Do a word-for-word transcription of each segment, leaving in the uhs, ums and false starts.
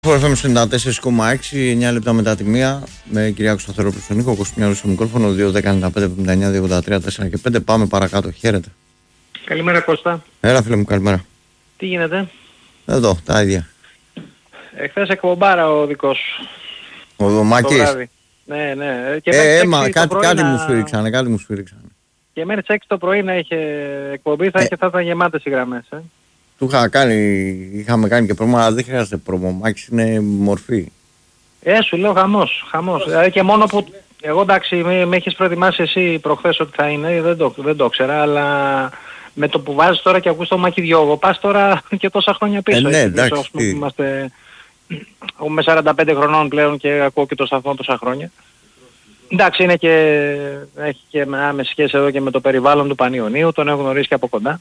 Φορ ενενήντα τέσσερα κόμμα έξι, εννιά λεπτά μετά τη μία, με Κυριάκο Σταθερόπουλο στον ήχο, Κωστομιάρου στο μικρόφωνο, δύο δέκα ενενήντα πέντε εβδομήντα εννιά δύο ογδόντα τρία τέσσερα και πέντε. Πάμε παρακάτω. Χαίρετε. Καλημέρα Κώστα. Έλα φίλε μου, καλημέρα. Τι γίνεται? Εδώ, τα ίδια. Εχθές εκπομπάρα ο δικός σου. Ο Δωμάκης. Ναι, ναι. Και ε, ε, μα κάτι, κάτι να... μου σφύριξανε, κάτι μου σφύριξανε. Και μέχρι τις έξι το πρωί να είχε εκπομπή θα, ε. είχε, θα ήταν γεμάτες οι γραμμές. Ε. Του είχα κάνει, είχαμε κάνει και πρόμο, αλλά δεν χρειάζεται πρόμο. Ο Μάκης είναι μορφή. Ε, σου λέω χαμός, χαμός. Δηλαδή και μόνο που, εγώ εντάξει, με, με έχεις προετοιμάσει εσύ προχθές ότι θα είναι, δεν το, δεν το ξέρα, αλλά με το που βάζεις τώρα και ακούς το Μάκη Διώγο, πας τώρα και τόσα χρόνια πίσω. Ε, ναι, εντάξει. Πίσω, είμαστε, είμαι σαράντα πέντε χρονών πλέον και ακούω και το σταθμό τόσα χρόνια. Εντάξει, είναι και, έχει και με άμεση σχέση εδώ και με το περιβάλλον του Πανιωνίου, τον έχω γνωρίσει και από κοντά.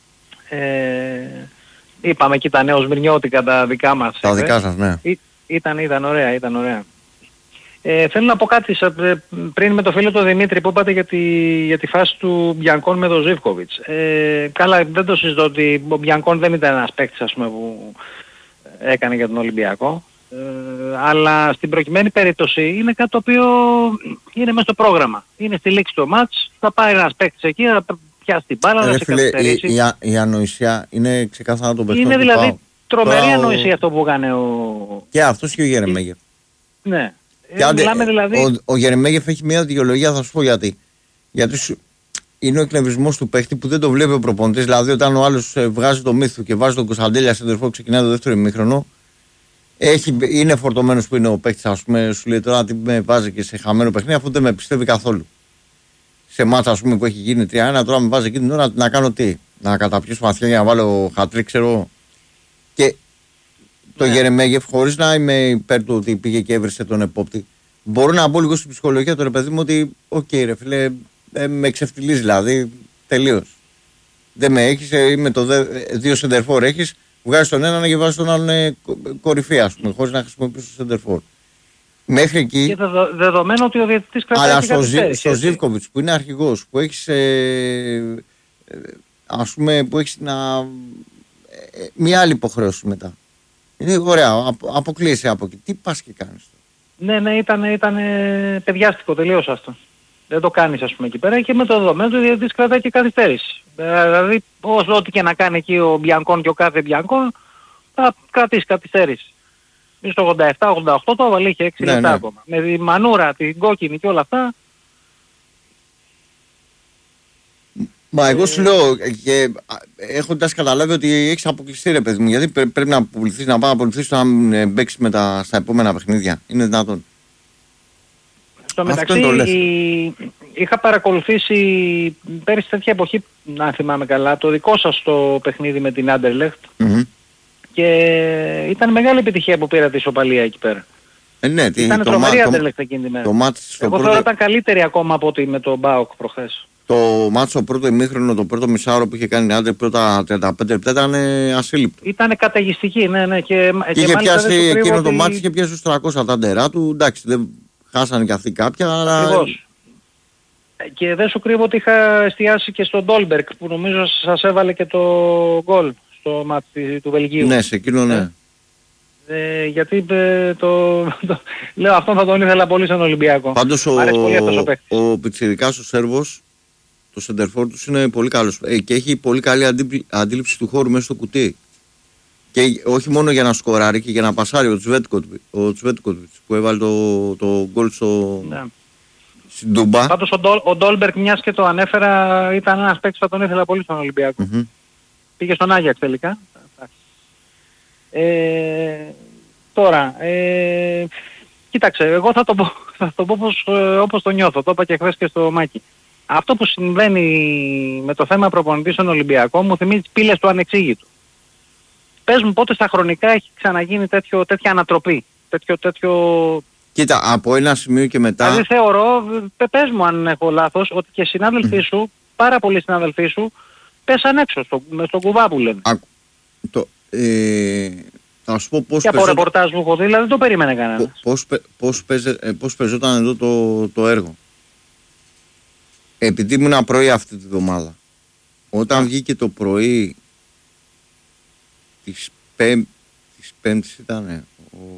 Ε, είπαμε εκεί τα νέο Σμυρνιώτικα τα δικά μας. Τα δικά σας, ναι. Ή, ήταν, ήταν ωραία, ήταν ωραία. Ε, θέλω να πω κάτι πριν με το φίλο του Δημήτρη που είπατε για τη, για τη φάση του Μπιανκόν με τον Ζίβκοβιτς. Ε, καλά, δεν το συζητώ ότι ο Μπιανκόν δεν ήταν ένας παίκτης ας πούμε που έκανε για τον Ολυμπιακό. Ε, αλλά στην προκειμένη περίπτωση είναι κάτι το οποίο είναι μέσα στο πρόγραμμα. Είναι στη λήξη του μάτς, θα πάει ένας παίκτης εκεί, θα πιάσει την μπάλα, να σε καθυστερήσει. Η, η, η ανοησία είναι ξεκάθαρα τον παιχνίδι. Είναι δηλαδή πάω. τρομερή Τώρα ανοησία ο... αυτό που έκανε ο... Και αυτός και ο Γερεμέγεφ. Ναι. Ε, άντε, δηλαδή... Ο, ο Γερεμέγεφ έχει μια δικαιολογία, θα σου πω γιατί. Γιατί σου... είναι ο εκνευρισμός του παίχτη που δεν το βλέπει ο προπονητής. Δηλαδή όταν ο άλλος βγάζει το μύθο και βάζει τον Κωνσταντέλια σε τερφό, ξεκινάει το δεύτερο ημίχρονο. Έχει, είναι φορτωμένος που είναι ο παίκτης, ας πούμε, σου λέει τώρα τι με βάζει και σε χαμένο παιχνίδι, αφού δεν με πιστεύει καθόλου. Σε μάτσα, ας πούμε, που έχει γίνει τρία ένα, τώρα με βάζει εκείνη την ώρα να κάνω τι, να καταπιέσω βαθιά για να βάλω χατρί, ξέρω. Και το ναι. Γερεμέγεφ, χωρίς να είμαι υπέρ του ότι πήγε και έβρισε τον επόπτη, μπορώ να μπω λίγο στην ψυχολογία του ρε παιδί μου ότι, οκ, okay, ρε φίλε, ε, με εξευτιλίζει δηλαδή, τελείως. Δεν με έχεις, ε, είμαι το δε, δύο σεντερφόρ έχεις. Βγάζει τον έναν και βάζει τον άλλον ε, κορυφή, ας πούμε, χωρίς να χρησιμοποιήσει το σεντερφόρ. Μέχρι εκεί. Και δεδο, δεδομένο ότι ο διαιτητής κρατάει. Αλλά στο, Ζι, στο Ζίβκοβιτς που είναι αρχηγός, που έχεις, ε, ε, ας πούμε, που έχεις να, ε, μια άλλη υποχρέωση μετά. Είναι ωραία, απο, αποκλείεσαι από εκεί. Τι πας και κάνεις. Ναι, ναι, ήταν, ήταν ε, παιδιάστικο τελείως αυτό. Δεν το κάνεις ας πούμε εκεί πέρα και με το δεδομένο του διαιτητής κρατάει και καθυστέρηση. Δηλαδή όσο ό,τι και να κάνει εκεί ο Μπιανκόν και ο κάθε Μπιανκόν θα κρατήσει καθυστέρηση. Στο ογδόντα επτά ογδόντα οκτώ το έβαλε, είχε έξι λεπτά ακόμα. Με τη μανούρα, την κόκκινη και όλα αυτά. Μα εγώ σου λέω και έχοντας καταλάβει ότι έχεις αποκλειστεί ρε παιδί μου, γιατί πρέ, πρέπει να αποκλειθείς, να πάει να αποκλειθείς να μπέξεις με τα, στα επόμενα παιχνίδια. Είναι δυνατόν. Στο μεταξύ η... είχα παρακολουθήσει πέρυσι τέτοια εποχή, να θυμάμαι καλά, το δικό σας το παιχνίδι με την Άντερλεχτ. Mm-hmm. Και ήταν μεγάλη επιτυχία που πήρα τη ισοπαλία εκεί πέρα. Ε, ναι, ήταν τρομερή Άντερλεχτ εκείνη τη μέρα. Το μάτς Εγώ πρώτο... θεωρώ ήταν καλύτερη ακόμα από ότι με τον Μπάοκ προχθές. Το μάτς στο πρώτο ημίχρονο, το πρώτο μισάωρο που είχε κάνει η Άντερ πρώτα τριάντα πέντε λεπτά ήταν ασύλληπτο. Ήταν καταιγιστική, ναι, ναι. Και, και, και είχε πιάσει εκείνο ότι... το μάτς, είχε πιάσει τους τριακόσια τα ντερά του. Εντάξει, δεν χάσανε και αυτοί κάποια, αλλά... Ακριβώς. Και δεν σου κρύβω ότι είχα εστιάσει και στον Ντόλμπερκ που νομίζω σας έβαλε και το γκολ στο μάτι του Βελγίου. Ναι, σε εκείνο ναι. Ε, γιατί ε, το, το, λέω αυτόν θα τον ήθελα πολύ στον Ολυμπιακό. Πάντως ο, ο, ο πιτσιρικάς ο Σέρβος, το σεντερφόρ τους είναι πολύ καλός ε, και έχει πολύ καλή αντί, αντίληψη του χώρου μέσα στο κουτί. Και όχι μόνο για να σκοράρει και για να πασάρει ο Τσβέτκοβιτς που έβαλε το, το γκολ στο... Ναι. Στην Τούμπα. Πάντως ο Ντόλμπερκ μιας και το ανέφερα ήταν ένας παίκτης που τον ήθελα πολύ στον Ολυμπιακό. Mm-hmm. Πήγε στον Άγιαξ τελικά. Ε, τώρα, ε, κοίταξε, εγώ θα το πω, θα το πω όπως, όπως το νιώθω, το είπα και χθες και στο Μάκη. Αυτό που συμβαίνει με το θέμα προπονητή στον Ολυμπιακό μου θυμίζει τις πύλες του ανεξήγητου. Πες μου πότε στα χρονικά έχει ξαναγίνει τέτοιο, τέτοια ανατροπή, τέτοιο, τέτοιο... Κοίτα, από ένα σημείο και μετά... Δηλαδή θεωρώ, πες μου αν έχω λάθος, ότι και συνάδελφοί σου, πάρα πολλοί συνάδελφοί σου, πέσαν έξω στο, στον κουβά που λένε. Α, το, ε, θα σου πω πώς... Και από πεζό... ρεπορτάζ που έχω δει, δηλαδή δεν το περίμενε κανένας. Πώς, πώς, πώς, πώς παίζονταν εδώ το, το έργο. Επειδή ήμουν πρωί αυτή τη βδομάδα, όταν βγήκε το πρωί της, πέμ, της Πέμπτης ήταν